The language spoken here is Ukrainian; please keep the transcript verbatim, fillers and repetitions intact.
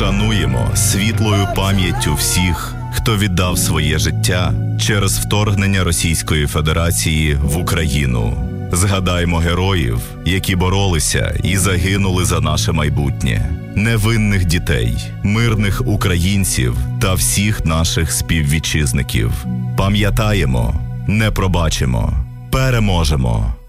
Вшануємо світлою пам'яттю всіх, хто віддав своє життя через вторгнення Російської Федерації в Україну. Згадаймо героїв, які боролися і загинули за наше майбутнє. Невинних дітей, мирних українців та всіх наших співвітчизників. Пам'ятаємо, не пробачимо, переможемо.